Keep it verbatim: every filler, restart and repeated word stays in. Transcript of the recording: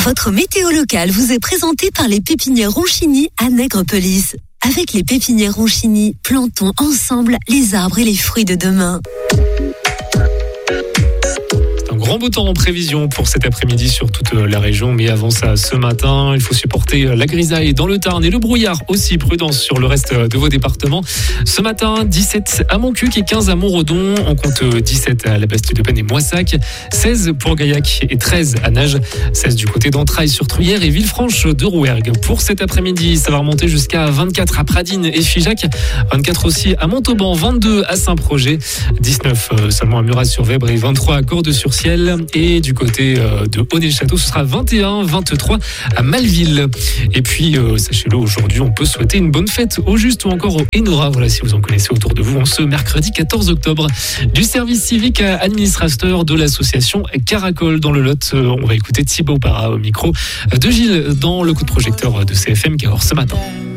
Votre météo locale vous est présentée par les pépinières Ronchini à Nègrepelisse. Avec les pépinières Ronchini, plantons ensemble les arbres et les fruits de demain. Grand beau temps en prévision pour cet après-midi sur toute la région, mais avant ça, ce matin, il faut supporter la grisaille dans le Tarn et le brouillard aussi. Prudence sur le reste de vos départements. Ce matin, dix-sept à Montcuq et quinze à Montredon. On compte dix-sept à la Bastide de Penn et Moissac, seize pour Gaillac et treize à Nages, seize du côté d'Entrailles-sur-Truyère et Villefranche de Rouergue. Pour cet après-midi, ça va remonter jusqu'à vingt-quatre à Pradines et Figeac, vingt-quatre aussi à Montauban, vingt-deux à Saint-Projet, dix-neuf seulement à Murat-sur-Vèbre et vingt-trois à Cordes-sur-Ciel. Et du côté de Haut-des-Châteaux, ce sera vingt et un, vingt-trois à Malville. Et puis, euh, sachez-le, aujourd'hui, on peut souhaiter une bonne fête au Juste ou encore au Hénora. Voilà, si vous en connaissez autour de vous, en ce mercredi quatorze octobre. Du service civique à administrateur de l'association Caracol dans le Lot. On va écouter Thibaut Parra au micro de Gilles dans le coup de projecteur de C F M Cahors ce matin.